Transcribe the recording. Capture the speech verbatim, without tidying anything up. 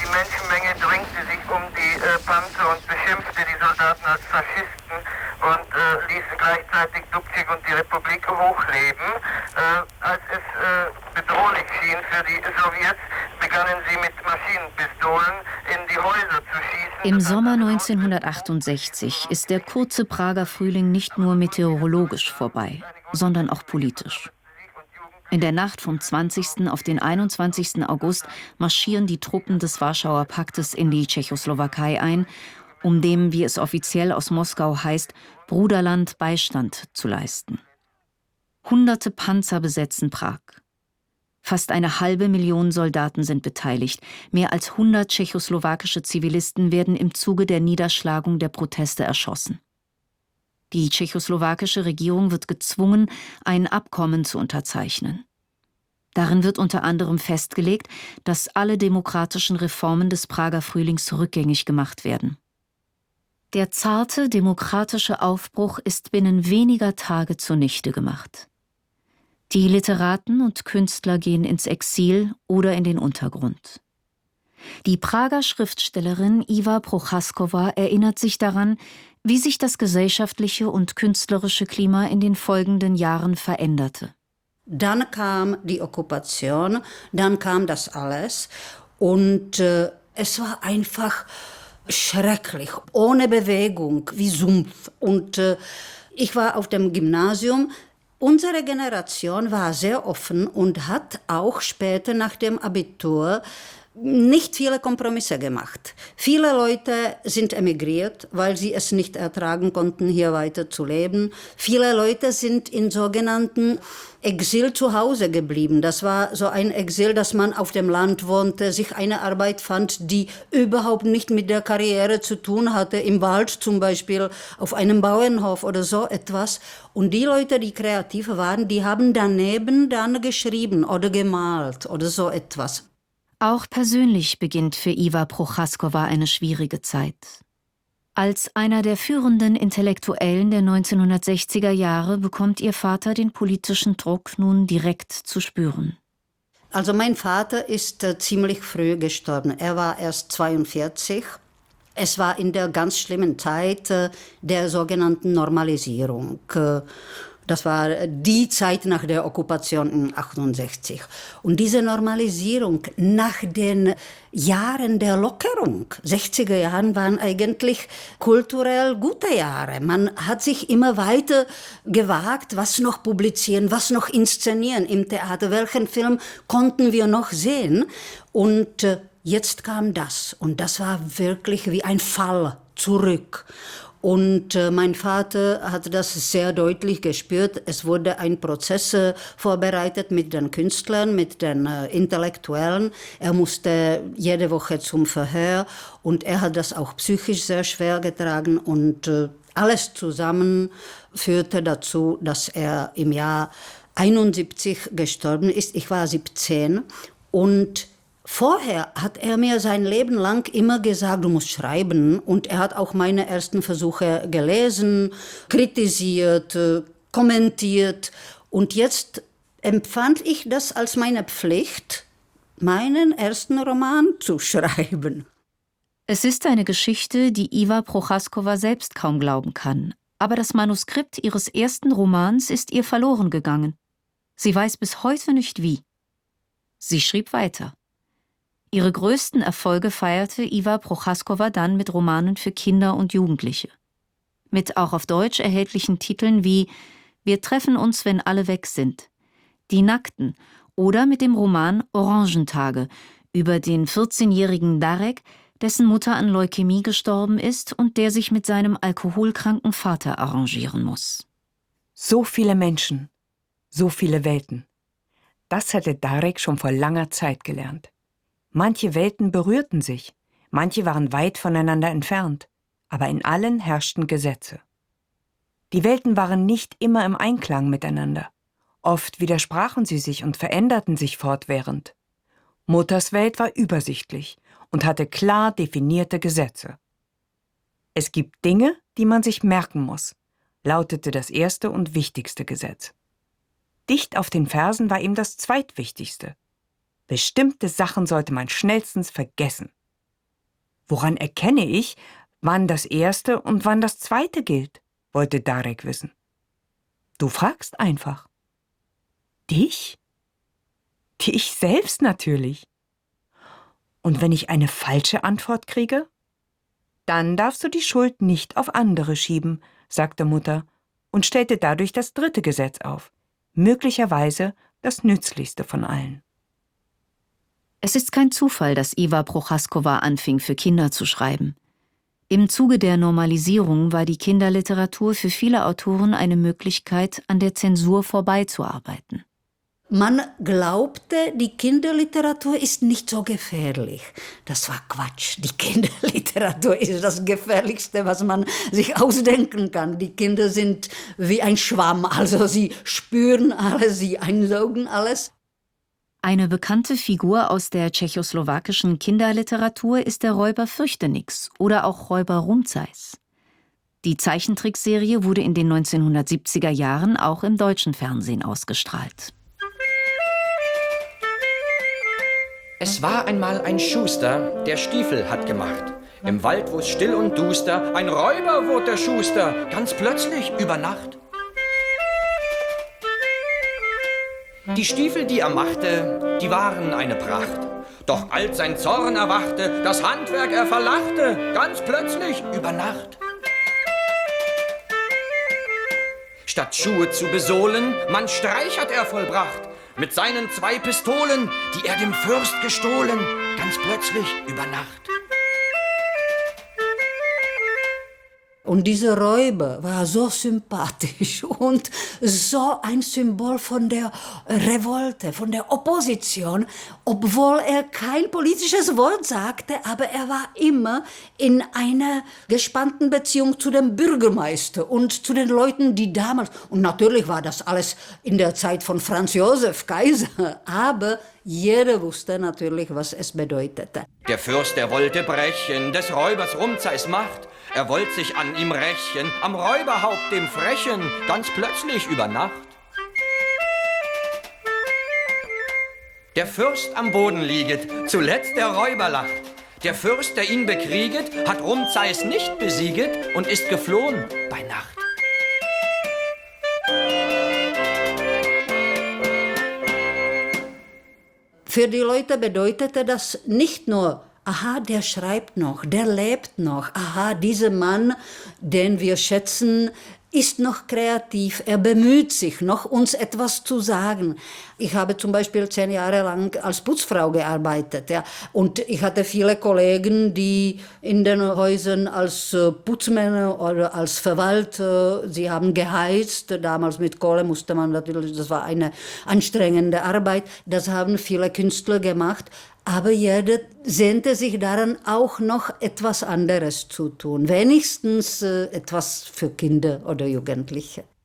Die Menschenmenge drängte sich um die äh, Panzer und beschimpfte die Soldaten als Faschisten und äh, ließen gleichzeitig Dubček und die Republik hochleben. Äh, als es äh, bedrohlich schien für die Sowjets, begannen sie mit Maschinenpistolen in die Häuser zu schießen. Im Sommer neunzehnhundertachtundsechzig ist der kurze Prager Frühling nicht nur meteorologisch vorbei, sondern auch politisch. In der Nacht vom zwanzigsten auf den einundzwanzigsten August marschieren die Truppen des Warschauer Paktes in die Tschechoslowakei ein, um dem, wie es offiziell aus Moskau heißt, Bruderland Beistand zu leisten. Hunderte Panzer besetzen Prag. Fast eine halbe Million Soldaten sind beteiligt. Mehr als hundert tschechoslowakische Zivilisten werden im Zuge der Niederschlagung der Proteste erschossen. Die tschechoslowakische Regierung wird gezwungen, ein Abkommen zu unterzeichnen. Darin wird unter anderem festgelegt, dass alle demokratischen Reformen des Prager Frühlings rückgängig gemacht werden. Der zarte demokratische Aufbruch ist binnen weniger Tage zunichte gemacht. Die Literaten und Künstler gehen ins Exil oder in den Untergrund. Die Prager Schriftstellerin Iva Prochaskowa erinnert sich daran, wie sich das gesellschaftliche und künstlerische Klima in den folgenden Jahren veränderte. Dann kam die Okkupation, dann kam das alles und äh, es war einfach schrecklich, ohne Bewegung, wie Sumpf. Und äh, ich war auf dem Gymnasium. Unsere Generation war sehr offen und hat auch später nach dem Abitur nicht viele Kompromisse gemacht. Viele Leute sind emigriert, weil sie es nicht ertragen konnten, hier weiter zu leben. Viele Leute sind in sogenannten Exil zu Hause geblieben. Das war so ein Exil, dass man auf dem Land wohnte, sich eine Arbeit fand, die überhaupt nicht mit der Karriere zu tun hatte, im Wald zum Beispiel, auf einem Bauernhof oder so etwas. Und die Leute, die kreativ waren, die haben daneben dann geschrieben oder gemalt oder so etwas. Auch persönlich beginnt für Iva Prochaskowa eine schwierige Zeit. Als einer der führenden Intellektuellen der neunzehnhundertsechziger Jahre bekommt ihr Vater den politischen Druck nun direkt zu spüren. Also mein Vater ist äh, ziemlich früh gestorben. Er war erst zweiundvierzig. Es war in der ganz schlimmen Zeit äh, der sogenannten Normalisierung. Äh, Das war die Zeit nach der Okkupation in achtundsechzig. Und diese Normalisierung nach den Jahren der Lockerung, sechziger Jahren waren eigentlich kulturell gute Jahre. Man hat sich immer weiter gewagt, was noch publizieren, was noch inszenieren im Theater, welchen Film konnten wir noch sehen. Und jetzt kam das. Und das war wirklich wie ein Fall zurück. Und äh, mein Vater hat das sehr deutlich gespürt. Es wurde ein Prozess äh, vorbereitet mit den Künstlern, mit den äh, Intellektuellen. Er musste jede Woche zum Verhör und er hat das auch psychisch sehr schwer getragen. Und äh, alles zusammen führte dazu, dass er im Jahr einundsiebzig gestorben ist. Ich war siebzehn und vorher hat er mir sein Leben lang immer gesagt, du musst schreiben. Und er hat auch meine ersten Versuche gelesen, kritisiert, kommentiert. Und jetzt empfand ich das als meine Pflicht, meinen ersten Roman zu schreiben. Es ist eine Geschichte, die Iva Prochaskowa selbst kaum glauben kann. Aber das Manuskript ihres ersten Romans ist ihr verloren gegangen. Sie weiß bis heute nicht wie. Sie schrieb weiter. Ihre größten Erfolge feierte Iva Prochaskowa dann mit Romanen für Kinder und Jugendliche. Mit auch auf Deutsch erhältlichen Titeln wie »Wir treffen uns, wenn alle weg sind«, »Die Nackten« oder mit dem Roman »Orangentage« über den vierzehnjährigen Darek, dessen Mutter an Leukämie gestorben ist und der sich mit seinem alkoholkranken Vater arrangieren muss. So viele Menschen, so viele Welten. Das hatte Darek schon vor langer Zeit gelernt. Manche Welten berührten sich, manche waren weit voneinander entfernt, aber in allen herrschten Gesetze. Die Welten waren nicht immer im Einklang miteinander. Oft widersprachen sie sich und veränderten sich fortwährend. Mutters Welt war übersichtlich und hatte klar definierte Gesetze. Es gibt Dinge, die man sich merken muss, lautete das erste und wichtigste Gesetz. Dicht auf den Fersen war ihm das zweitwichtigste. Bestimmte Sachen sollte man schnellstens vergessen. Woran erkenne ich, wann das erste und wann das zweite gilt? Wollte Darek wissen. Du fragst einfach. Dich? Dich selbst natürlich. Und wenn ich eine falsche Antwort kriege? Dann darfst du die Schuld nicht auf andere schieben, sagte Mutter und stellte dadurch das dritte Gesetz auf, möglicherweise das nützlichste von allen. Es ist kein Zufall, dass Iva Prochaskowa anfing, für Kinder zu schreiben. Im Zuge der Normalisierung war die Kinderliteratur für viele Autoren eine Möglichkeit, an der Zensur vorbeizuarbeiten. Man glaubte, die Kinderliteratur ist nicht so gefährlich. Das war Quatsch. Die Kinderliteratur ist das Gefährlichste, was man sich ausdenken kann. Die Kinder sind wie ein Schwamm, also sie spüren alles, sie einsaugen alles. Eine bekannte Figur aus der tschechoslowakischen Kinderliteratur ist der Räuber Fürchtenix oder auch Räuber Rumzeis. Die Zeichentrickserie wurde in den neunzehnhundertsiebziger Jahren auch im deutschen Fernsehen ausgestrahlt. Es war einmal ein Schuster, der Stiefel hat gemacht. Im Wald, wo's still und duster, ein Räuber wurde der Schuster, ganz plötzlich über Nacht. Die Stiefel, die er machte, die waren eine Pracht. Doch als sein Zorn erwachte, das Handwerk er verlachte, ganz plötzlich über Nacht. Statt Schuhe zu besohlen, man Streich hat er vollbracht. Mit seinen zwei Pistolen, die er dem Fürst gestohlen, ganz plötzlich über Nacht. Und dieser Räuber war so sympathisch und so ein Symbol von der Revolte, von der Opposition, obwohl er kein politisches Wort sagte, aber er war immer in einer gespannten Beziehung zu dem Bürgermeister und zu den Leuten, die damals, und natürlich war das alles in der Zeit von Franz Josef Kaiser, aber jeder wusste natürlich, was es bedeutete. Der Fürst, der wollte brechen, des Räubers Rumzeis Macht. Er wollte sich an ihm rächen, am Räuberhaupt dem Frechen, ganz plötzlich über Nacht. Der Fürst am Boden lieget, zuletzt der Räuber lacht. Der Fürst, der ihn bekrieget, hat Rumzeis nicht besieget und ist geflohen bei Nacht. Für die Leute bedeutete das nicht nur, aha, der schreibt noch, der lebt noch, aha, dieser Mann, den wir schätzen, ist noch kreativ, er bemüht sich noch, uns etwas zu sagen. Ich habe zum Beispiel zehn Jahre lang als Putzfrau gearbeitet, ja, und ich hatte viele Kollegen, die in den Häusern als Putzmänner oder als Verwalter, sie haben geheizt, damals mit Kohle musste man natürlich, das war eine anstrengende Arbeit, das haben viele Künstler gemacht. Aber jeder sehnte sich daran, auch noch etwas anderes zu tun, wenigstens äh, etwas für Kinder oder Jugendliche.